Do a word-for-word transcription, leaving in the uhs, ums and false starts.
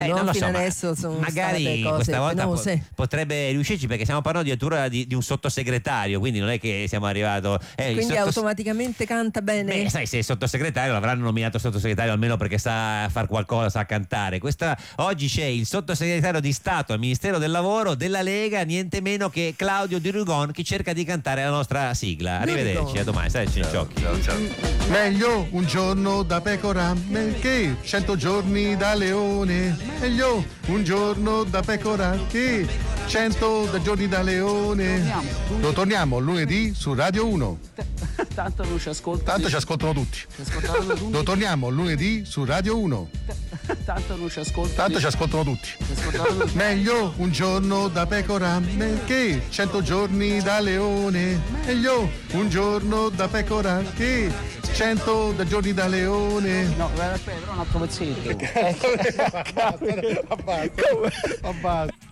Eh, non, non lo fino so, ma adesso sono magari state cose questa volta po- penose. potrebbe riuscirci, perché stiamo parlando addirittura di, di un sottosegretario, quindi non è che siamo arrivati eh, il Quindi sottos- automaticamente canta bene. Beh, sai, se è sottosegretario l'avranno nominato sottosegretario almeno perché sa far qualcosa, sa cantare. Questa, oggi c'è il sottosegretario di Stato al Ministero del Lavoro della Lega, niente meno che Claudio Di Rugon, che cerca di cantare la nostra sigla. Arrivederci, a domani, sai, Cinciocchi. Meglio un giorno da pecora che cento giorni da leone. Meglio un giorno da pecora che cento da giorni da leone. Lo torniamo lunedì su Radio uno. Tanto non ci ascolta. Tanto ci ascoltano tutti. Ci ascoltano tutti. Lo torniamo lunedì su Radio uno. Tanto non ci ascolta. Tanto ci ascoltano tutti. Ci ascoltano tutti. Meglio un giorno da pecora che cento giorni da leone. Meglio un giorno da pecora che cento da giorni da leone. No, aspetta, però un altro pezzetto. Abbassa. Abbassa.